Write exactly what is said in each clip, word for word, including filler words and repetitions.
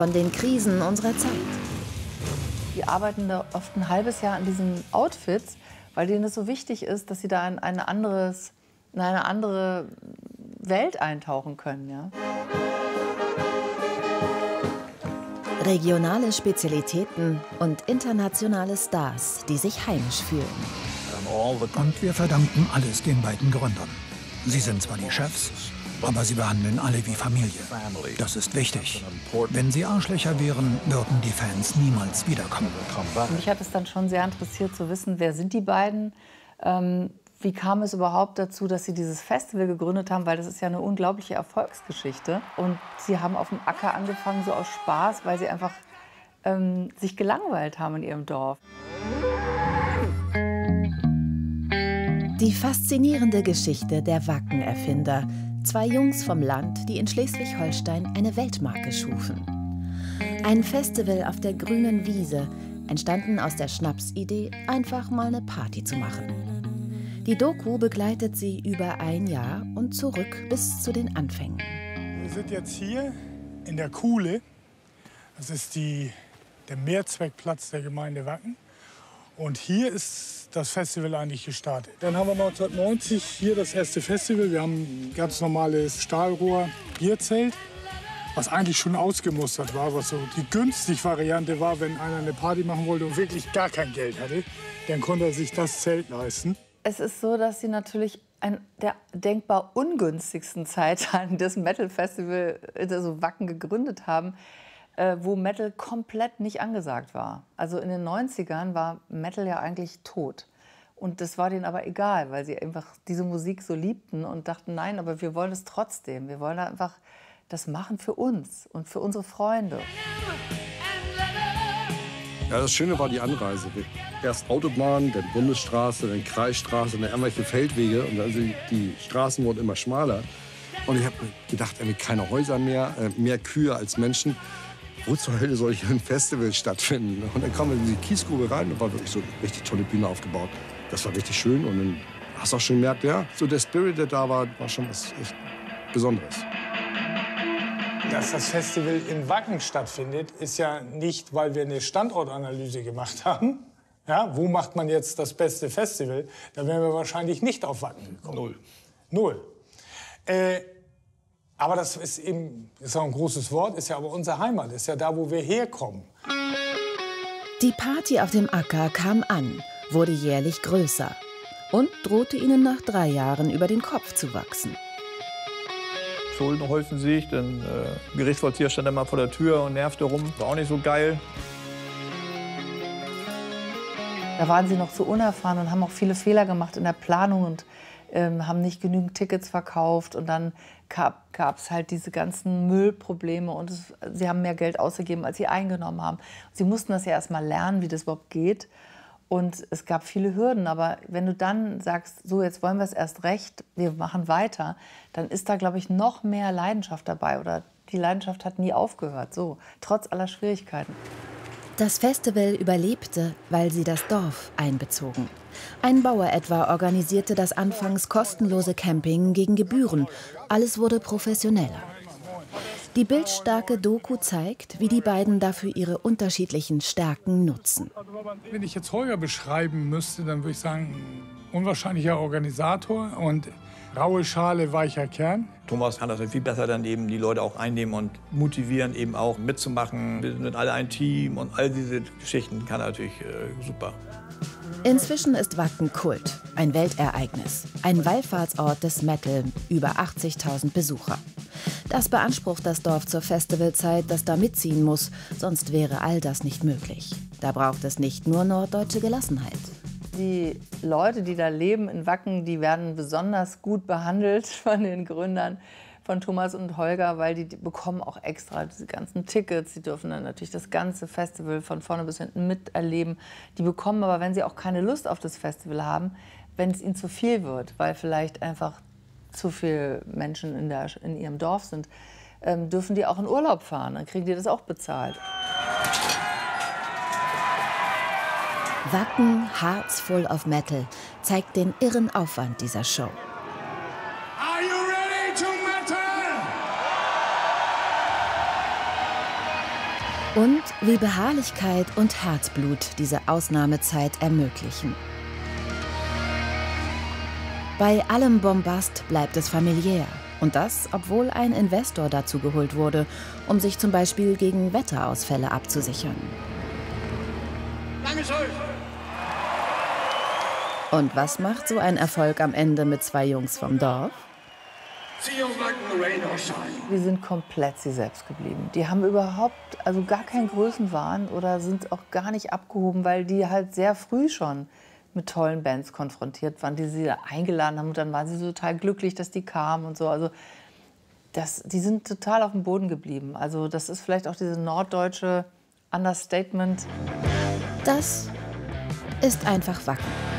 von den Krisen unserer Zeit. Die arbeiten da oft ein halbes Jahr an diesen Outfits, weil denen es so wichtig ist, dass sie da in eine, anderes, in eine andere Welt eintauchen können. Ja? Regionale Spezialitäten und internationale Stars, die sich heimisch fühlen. Und wir verdanken alles den beiden Gründern. Sie sind zwar die Chefs, aber sie behandeln alle wie Familie. Das ist wichtig. Wenn sie Arschlöcher wären, würden die Fans niemals wiederkommen. Mich hat es dann schon sehr interessiert zu wissen, wer sind die beiden? Ähm, wie kam es überhaupt dazu, dass sie dieses Festival gegründet haben? Weil das ist ja eine unglaubliche Erfolgsgeschichte. Und sie haben auf dem Acker angefangen, so aus Spaß, weil sie einfach ähm, sich gelangweilt haben in ihrem Dorf. Die faszinierende Geschichte der Wacken-Erfinder. Zwei Jungs vom Land, die in Schleswig-Holstein eine Weltmarke schufen. Ein Festival auf der grünen Wiese, entstanden aus der Schnapsidee, einfach mal eine Party zu machen. Die Doku begleitet sie über ein Jahr und zurück bis zu den Anfängen. Wir sind jetzt hier in der Kuhle. Das ist die, der Mehrzweckplatz der Gemeinde Wacken. Und hier ist das Festival eigentlich gestartet. Dann haben wir neunzehnhundertneunzig hier das erste Festival. Wir haben ein ganz normales Stahlrohr-Bierzelt, was eigentlich schon ausgemustert war, was so die günstige Variante war, wenn einer eine Party machen wollte und wirklich gar kein Geld hatte, dann konnte er sich das Zelt leisten. Es ist so, dass sie natürlich an der denkbar ungünstigsten Zeit an das Metal-Festival, also Wacken, gegründet haben, wo Metal komplett nicht angesagt war. Also in den neunzigern war Metal ja eigentlich tot. Und das war denen aber egal, weil sie einfach diese Musik so liebten und dachten, nein, aber wir wollen es trotzdem. Wir wollen einfach das machen für uns und für unsere Freunde. Ja, das Schöne war die Anreise. Erst Autobahn, dann Bundesstraße, dann Kreisstraße, dann irgendwelche Feldwege. Und also die Straßen wurden immer schmaler. Und ich habe gedacht, keine Häuser mehr, mehr Kühe als Menschen. Wo zur Hölle soll hier ein Festival stattfinden? Und dann kam man in die Kiesgrube rein und war wirklich so eine richtig tolle Bühne aufgebaut. Das war richtig schön und dann hast du auch schon gemerkt, ja, so der Spirit, der da war, war schon was echt Besonderes. Dass das Festival in Wacken stattfindet, ist ja nicht, weil wir eine Standortanalyse gemacht haben. Ja, wo macht man jetzt das beste Festival? Da wären wir wahrscheinlich nicht auf Wacken gekommen. Null. Null. Äh, Aber das ist eben, ist auch ein großes Wort, ist ja aber unsere Heimat, ist ja da, wo wir herkommen. Die Party auf dem Acker kam an, wurde jährlich größer und drohte ihnen nach drei Jahren über den Kopf zu wachsen. Schulden sich, dann äh, Gerichtsvollzieher stand immer vor der Tür und nervte rum, war auch nicht so geil. Da waren sie noch so unerfahren und haben auch viele Fehler gemacht in der Planung und ähm, haben nicht genügend Tickets verkauft. Und dann gab es halt diese ganzen Müllprobleme und es, sie haben mehr Geld ausgegeben, als sie eingenommen haben. Sie mussten das ja erst mal lernen, wie das überhaupt geht. Und es gab viele Hürden, aber wenn du dann sagst, so jetzt wollen wir es erst recht, wir machen weiter, dann ist da, glaube ich, noch mehr Leidenschaft dabei oder die Leidenschaft hat nie aufgehört, so, trotz aller Schwierigkeiten. Das Festival überlebte, weil sie das Dorf einbezogen. Ein Bauer etwa organisierte das anfangs kostenlose Camping gegen Gebühren. Alles wurde professioneller. Die bildstarke Doku zeigt, wie die beiden dafür ihre unterschiedlichen Stärken nutzen. Wenn ich jetzt Holger beschreiben müsste, dann würde ich sagen, unwahrscheinlicher Organisator und raue Schale, weicher Kern. Thomas kann das viel besser dann eben die Leute auch einnehmen und motivieren, eben auch mitzumachen. Wir sind alle ein Team und all diese Geschichten kann er natürlich äh, super. Inzwischen ist Wacken Kult, ein Weltereignis, ein Wallfahrtsort des Metal, über achtzigtausend Besucher. Das beansprucht das Dorf zur Festivalzeit, das da mitziehen muss, sonst wäre all das nicht möglich. Da braucht es nicht nur norddeutsche Gelassenheit. Die Leute, die da leben in Wacken, die werden besonders gut behandelt von den Gründern, von Thomas und Holger, weil die, die bekommen auch extra diese ganzen Tickets. Sie dürfen dann natürlich das ganze Festival von vorne bis hinten miterleben. Die bekommen aber, wenn sie auch keine Lust auf das Festival haben, wenn es ihnen zu viel wird, weil vielleicht einfach zu viele Menschen in, der, in ihrem Dorf sind, ähm, dürfen die auch in Urlaub fahren. Dann kriegen die das auch bezahlt. Wacken, Hearts Full of Metal, zeigt den irren Aufwand dieser Show. Are you ready to metal? Und wie Beharrlichkeit und Herzblut diese Ausnahmezeit ermöglichen. Bei allem Bombast bleibt es familiär. Und das, obwohl ein Investor dazu geholt wurde, um sich zum Beispiel gegen Wetterausfälle abzusichern. Und was macht so ein Erfolg am Ende mit zwei Jungs vom Dorf? Die sind komplett sie selbst geblieben. Die haben überhaupt also gar keinen Größenwahn oder sind auch gar nicht abgehoben, weil die halt sehr früh schon mit tollen Bands konfrontiert waren, die sie eingeladen haben. Und dann waren sie so total glücklich, dass die kamen und so. Also das, die sind total auf dem Boden geblieben. Also das ist vielleicht auch dieses norddeutsche Understatement. Das ist einfach Wacken.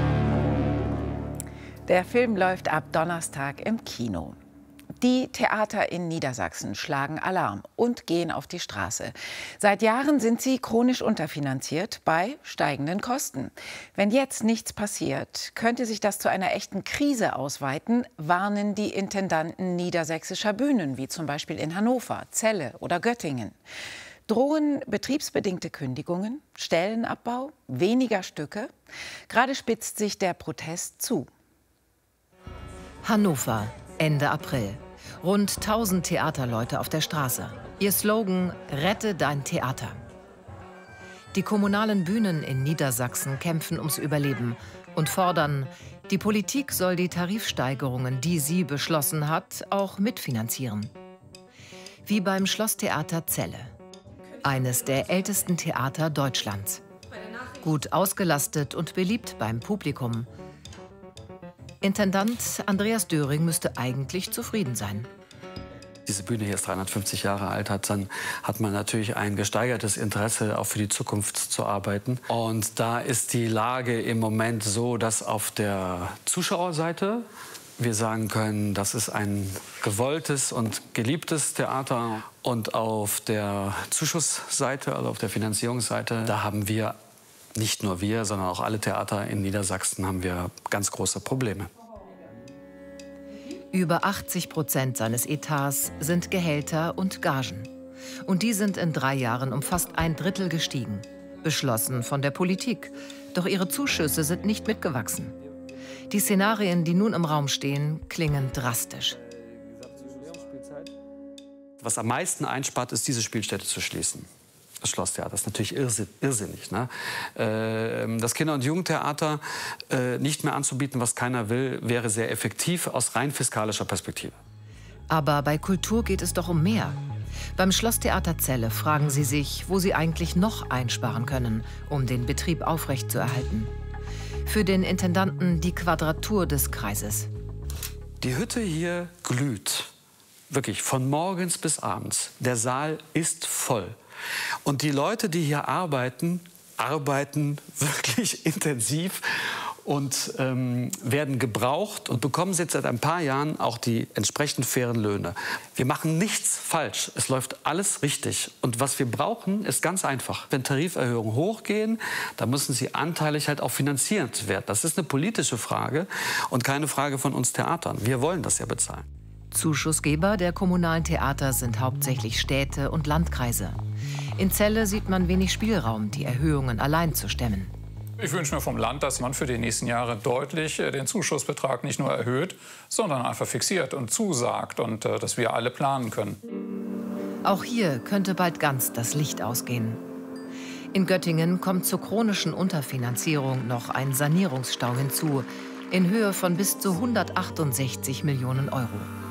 Der Film läuft ab Donnerstag im Kino. Die Theater in Niedersachsen schlagen Alarm und gehen auf die Straße. Seit Jahren sind sie chronisch unterfinanziert bei steigenden Kosten. Wenn jetzt nichts passiert, könnte sich das zu einer echten Krise ausweiten, warnen die Intendanten niedersächsischer Bühnen, wie zum Beispiel in Hannover, Celle oder Göttingen. Drohen betriebsbedingte Kündigungen, Stellenabbau, weniger Stücke? Gerade spitzt sich der Protest zu. Hannover, Ende April. Rund tausend Theaterleute auf der Straße. Ihr Slogan: Rette dein Theater. Die kommunalen Bühnen in Niedersachsen kämpfen ums Überleben und fordern, die Politik soll die Tarifsteigerungen, die sie beschlossen hat, auch mitfinanzieren. Wie beim Schlosstheater Celle. Eines der ältesten Theater Deutschlands. Gut ausgelastet und beliebt beim Publikum. Intendant Andreas Döring müsste eigentlich zufrieden sein. Diese Bühne hier ist dreihundertfünfzig Jahre alt, hat, dann hat man natürlich ein gesteigertes Interesse, auch für die Zukunft zu arbeiten. Und da ist die Lage im Moment so, dass auf der Zuschauerseite wir sagen können, das ist ein gewolltes und geliebtes Theater. Und auf der Zuschussseite, also auf der Finanzierungsseite, da haben wir, nicht nur wir, sondern auch alle Theater in Niedersachsen, haben wir ganz große Probleme. Über achtzig Prozent seines Etats sind Gehälter und Gagen. Und die sind in drei Jahren um fast ein Drittel gestiegen. Beschlossen von der Politik. Doch ihre Zuschüsse sind nicht mitgewachsen. Die Szenarien, die nun im Raum stehen, klingen drastisch. Was am meisten einspart, ist, diese Spielstätte zu schließen. Das Schlosstheater ist natürlich irrsinnig. Ne? Das Kinder- und Jugendtheater nicht mehr anzubieten, was keiner will, wäre sehr effektiv aus rein fiskalischer Perspektive. Aber bei Kultur geht es doch um mehr. Beim Schlosstheater Celle fragen sie sich, wo sie eigentlich noch einsparen können, um den Betrieb aufrechtzuerhalten. Für den Intendanten die Quadratur des Kreises. Die Hütte hier glüht. Wirklich von morgens bis abends. Der Saal ist voll. Und die Leute, die hier arbeiten, arbeiten wirklich intensiv und ähm, werden gebraucht und bekommen jetzt seit ein paar Jahren auch die entsprechend fairen Löhne. Wir machen nichts falsch, es läuft alles richtig. Und was wir brauchen, ist ganz einfach. Wenn Tariferhöhungen hochgehen, dann müssen sie anteilig halt auch finanziert werden. Das ist eine politische Frage und keine Frage von uns Theatern. Wir wollen das ja bezahlen. Zuschussgeber der kommunalen Theater sind hauptsächlich Städte und Landkreise. In Celle sieht man wenig Spielraum, die Erhöhungen allein zu stemmen. Ich wünsche mir vom Land, dass man für die nächsten Jahre deutlich den Zuschussbetrag nicht nur erhöht, sondern einfach fixiert und zusagt und äh, dass wir alle planen können. Auch hier könnte bald ganz das Licht ausgehen. In Göttingen kommt zur chronischen Unterfinanzierung noch ein Sanierungsstau hinzu, in Höhe von bis zu hundertachtundsechzig Millionen Euro.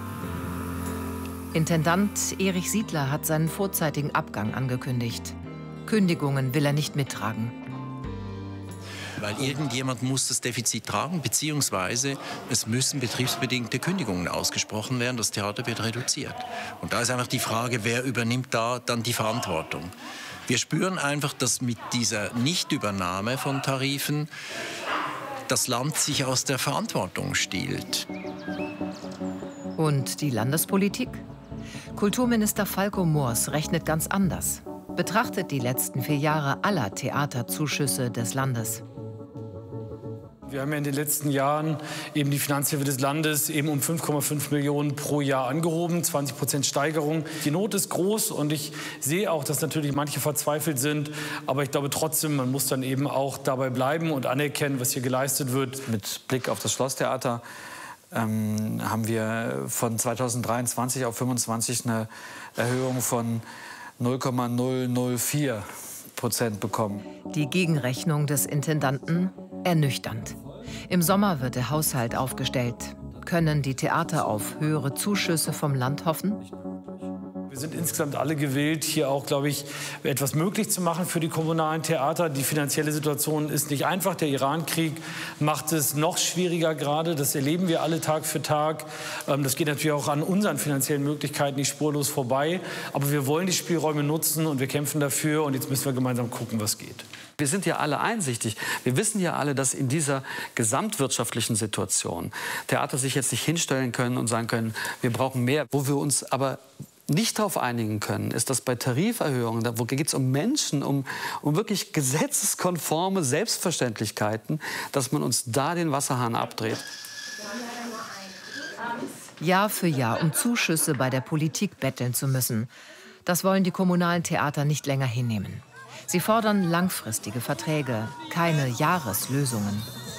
Intendant Erich Siedler hat seinen vorzeitigen Abgang angekündigt. Kündigungen will er nicht mittragen. Weil irgendjemand muss das Defizit tragen, beziehungsweise es müssen betriebsbedingte Kündigungen ausgesprochen werden. Das Theater wird reduziert. Und da ist einfach die Frage, wer übernimmt da dann die Verantwortung? Wir spüren einfach, dass mit dieser Nichtübernahme von Tarifen das Land sich aus der Verantwortung stiehlt. Und die Landespolitik? Kulturminister Falco Moors rechnet ganz anders. Betrachtet die letzten vier Jahre aller Theaterzuschüsse des Landes. Wir haben ja in den letzten Jahren eben die Finanzhilfe des Landes eben um fünf Komma fünf Millionen pro Jahr angehoben, zwanzig Prozent Steigerung. Die Not ist groß und ich sehe auch, dass natürlich manche verzweifelt sind. Aber ich glaube trotzdem, man muss dann eben auch dabei bleiben und anerkennen, was hier geleistet wird. Mit Blick auf das Schlosstheater ähm, haben wir von zweitausenddreiundzwanzig auf fünfundzwanzig eine Erhöhung von null Komma null null vier Prozent bekommen. Die Gegenrechnung des Intendanten ernüchternd. Im Sommer wird der Haushalt aufgestellt. Können die Theater auf höhere Zuschüsse vom Land hoffen? Wir sind insgesamt alle gewillt, hier auch, glaube ich, etwas möglich zu machen für die kommunalen Theater. Die finanzielle Situation ist nicht einfach. Der Iran-Krieg macht es noch schwieriger gerade. Das erleben wir alle Tag für Tag. Das geht natürlich auch an unseren finanziellen Möglichkeiten nicht spurlos vorbei. Aber wir wollen die Spielräume nutzen und wir kämpfen dafür. Und jetzt müssen wir gemeinsam gucken, was geht. Wir sind ja alle einsichtig. Wir wissen ja alle, dass in dieser gesamtwirtschaftlichen Situation Theater sich jetzt nicht hinstellen können und sagen können, wir brauchen mehr. Wo wir uns aber nicht darauf einigen können, ist, dass bei Tariferhöhungen, da geht es um Menschen, um, um wirklich gesetzeskonforme Selbstverständlichkeiten, dass man uns da den Wasserhahn abdreht. Jahr für Jahr um Zuschüsse bei der Politik betteln zu müssen, das wollen die kommunalen Theater nicht länger hinnehmen. Sie fordern langfristige Verträge, keine Jahreslösungen.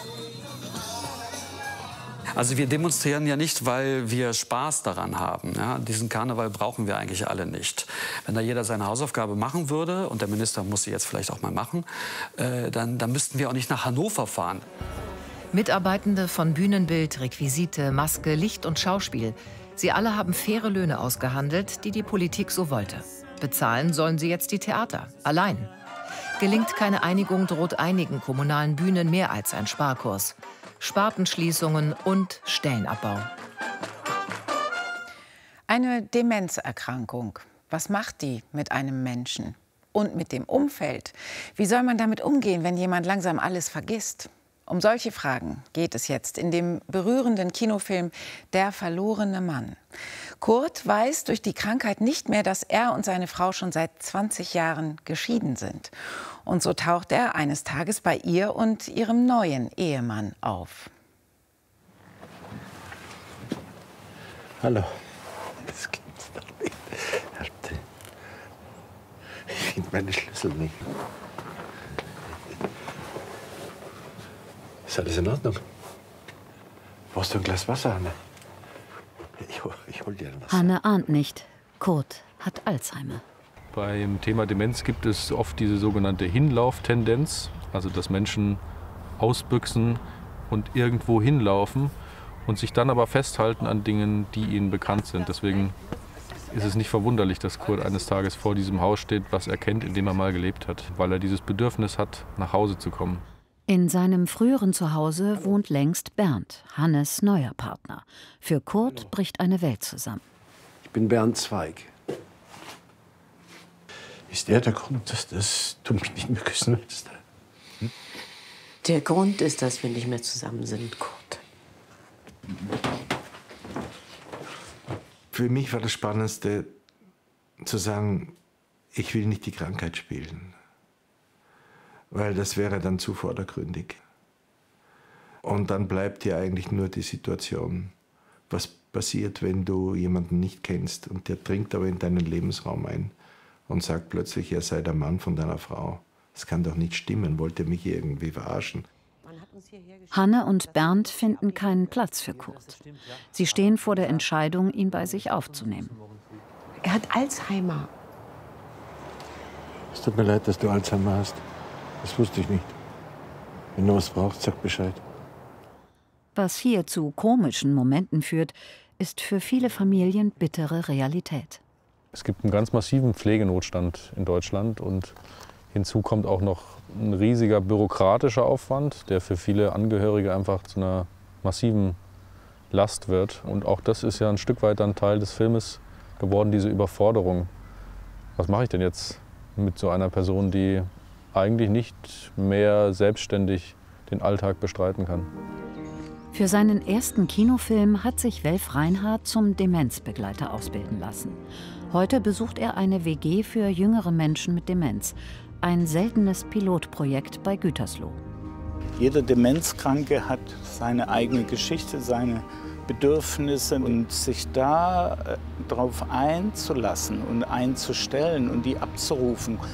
Also wir demonstrieren ja nicht, weil wir Spaß daran haben. Ja, diesen Karneval brauchen wir eigentlich alle nicht. Wenn da jeder seine Hausaufgabe machen würde, und der Minister muss sie jetzt vielleicht auch mal machen, äh, dann, dann müssten wir auch nicht nach Hannover fahren. Mitarbeitende von Bühnenbild, Requisite, Maske, Licht und Schauspiel. Sie alle haben faire Löhne ausgehandelt, die die Politik so wollte. Bezahlen sollen sie jetzt die Theater, allein. Gelingt keine Einigung, droht einigen kommunalen Bühnen mehr als ein Sparkurs. Spartenschließungen und Stellenabbau. Eine Demenzerkrankung. Was macht die mit einem Menschen? Und mit dem Umfeld? Wie soll man damit umgehen, wenn jemand langsam alles vergisst? Um solche Fragen geht es jetzt in dem berührenden Kinofilm Der verlorene Mann. Kurt weiß durch die Krankheit nicht mehr, dass er und seine Frau schon seit zwanzig Jahren geschieden sind. Und so taucht er eines Tages bei ihr und ihrem neuen Ehemann auf. Hallo. Das gibt's doch nicht. Ich finde meine Schlüssel nicht. Ist alles in Ordnung? Brauchst du ein Glas Wasser, Hanne? Ich, ich hol dir was. Hanne ahnt nicht, Kurt hat Alzheimer. Beim Thema Demenz gibt es oft diese sogenannte Hinlauftendenz, also dass Menschen ausbüchsen und irgendwo hinlaufen und sich dann aber festhalten an Dingen, die ihnen bekannt sind. Deswegen ist es nicht verwunderlich, dass Kurt eines Tages vor diesem Haus steht, was er kennt, in dem er mal gelebt hat, weil er dieses Bedürfnis hat, nach Hause zu kommen. In seinem früheren Zuhause wohnt längst Bernd, Hannes neuer Partner. Für Kurt bricht eine Welt zusammen. Ich bin Bernd Zweig. Ist der der Grund, dass das, du mich nicht mehr küssen willst? Hm? Der Grund ist, dass wir nicht mehr zusammen sind, Kurt. Für mich war das Spannendste, zu sagen, ich will nicht die Krankheit spielen. Weil das wäre dann zu vordergründig. Und dann bleibt dir eigentlich nur die Situation, was passiert, wenn du jemanden nicht kennst und der dringt aber in deinen Lebensraum ein und sagt plötzlich, er sei der Mann von deiner Frau. Das kann doch nicht stimmen, wollte mich irgendwie verarschen. Hanne und Bernd finden keinen Platz für Kurt. Sie stehen vor der Entscheidung, ihn bei sich aufzunehmen. Er hat Alzheimer. Es tut mir leid, dass du Alzheimer hast. Das wusste ich nicht. Wenn du was brauchst, sag Bescheid. Was hier zu komischen Momenten führt, ist für viele Familien bittere Realität. Es gibt einen ganz massiven Pflegenotstand in Deutschland und hinzu kommt auch noch ein riesiger bürokratischer Aufwand, der für viele Angehörige einfach zu einer massiven Last wird. Und auch das ist ja ein Stück weit ein Teil des Filmes geworden, diese Überforderung. Was mache ich denn jetzt mit so einer Person, die eigentlich nicht mehr selbstständig den Alltag bestreiten kann? Für seinen ersten Kinofilm hat sich Welf Reinhardt zum Demenzbegleiter ausbilden lassen. Heute besucht er eine W G für jüngere Menschen mit Demenz. Ein seltenes Pilotprojekt bei Gütersloh. Jeder Demenzkranke hat seine eigene Geschichte, seine Bedürfnisse und sich da darauf einzulassen und einzustellen und die abzurufen,